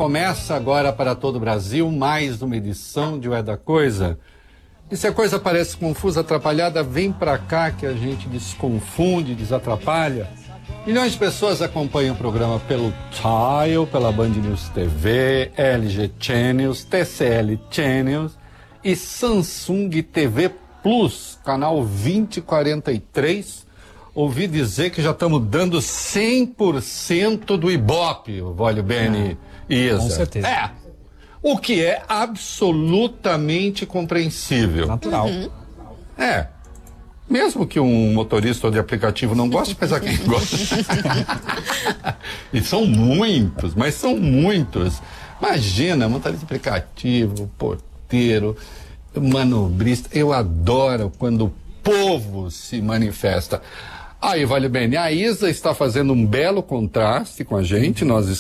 Começa agora para todo o Brasil mais uma edição de Ué da Coisa. E se a coisa parece confusa, atrapalhada, vem pra cá que a gente desconfunde, desatrapalha. Milhões de pessoas acompanham o programa pelo Tile, pela Band News TV, LG Channels, TCL Channels e Samsung TV Plus, canal 2043. Ouvi dizer que já estamos dando 100% do Ibope, o Vólio Bene e Isa. Com certeza. O que é absolutamente compreensível. Natural. Mesmo que um motorista de aplicativo não goste, apesar que gosta. E são muitos, mas são muitos. Imagina, motorista de aplicativo, porteiro, manobrista. Eu adoro quando o povo se manifesta. Aí, Vale Bene, a Isa está fazendo um belo contraste com a gente. Nós